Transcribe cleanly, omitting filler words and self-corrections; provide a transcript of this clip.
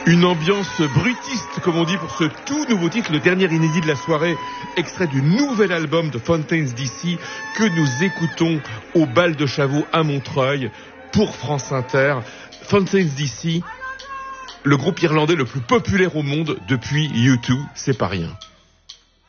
Une ambiance brutiste, comme on dit, pour ce tout nouveau titre, le dernier inédit de la soirée, extrait du nouvel album de Fontaines DC que nous écoutons au bal de Chavaux à Montreuil pour France Inter. Fontaines DC, le groupe irlandais le plus populaire au monde depuis U2, c'est pas rien.